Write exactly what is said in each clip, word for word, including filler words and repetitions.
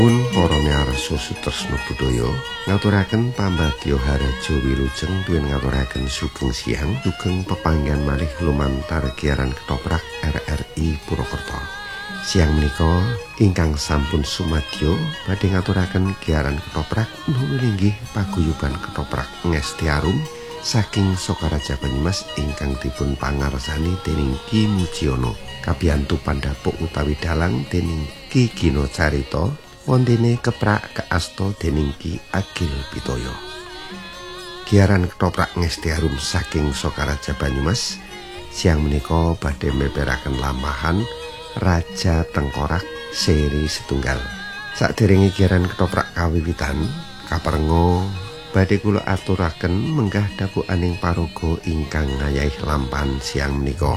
Pun para miarsa Sutresna Budaya ngaturaken pambagya haraja wilujeng tuwin ngaturaken sugeng siang sugeng pepanggihan malih lumantar giaran ketoprak R R I Purwokerto. Siang menika ingkang sampun sumadyo badhe ngaturaken giaran ketoprak nuwun inggih paguyuban ketoprak Ngesti Arum saking Sokaraja Banyumas ingkang dipun pangarsani dening Ki Mujiono kabiyantu pandhapuk utawi dalang dening Ki Gino Carita wontene keprak kaasta dening Ki Agil Pitoyo. Giaran ketoprak Ngesti Arum saking Sokaraja Banyumas siang menika badhe meperaken lamahan Raja Tengkorak seri setunggal. Saderenge giaran ketoprak kawiwitan kaperenga badhe kula aturaken menggah dapukaning paraga ingkang ngayahi lampahan siang menika.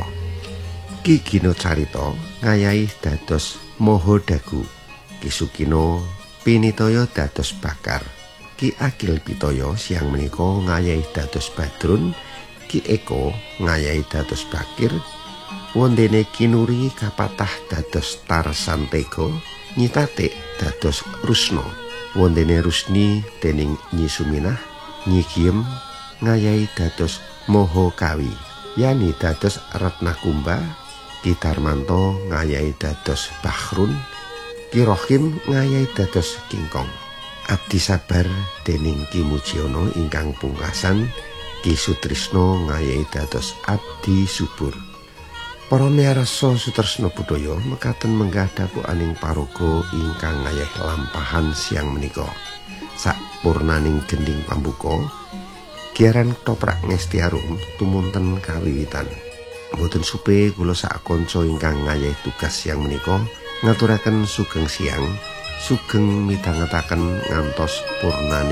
Ki Gino Carita ngayahi dados Maha Dagu, Ki Sukino pinitaya dados Bakar, Ki Agil Pitoyo siang menika ngayahi dados Badrun, Ki Eko ngayahi dados Bakir, wondene Ki Nuri kapatah dados Tarsantega, Nyi Tatik dados Rusna, wondene Rusni dening Nyi Suminah, Nyi Giem ngayahi dados Maha Kawi, Yani dados Ratnakumba, Ki Darmanto ngayahi dados Bahrun, Ki Rohim ngayahi dados Kingkong. Abdi sabar dening Ki Mujiono ingkang pungkasan, Ki Sutrisno ngayahi dados Abdi Subur. Para miarsa Sutresna Budaya mekaten menggah dapukaning paraga ingkang ngayahi lampahan siang menika. Sapurnaning gending pambuka, giaran ketoprak Ngesti Arum tumunten kawiwitan. Mboten supe kula sak kanca ingkang ngayahi tugas siang menika ngaturaken sugeng siang, sugeng midhangetaken ngantos purnaning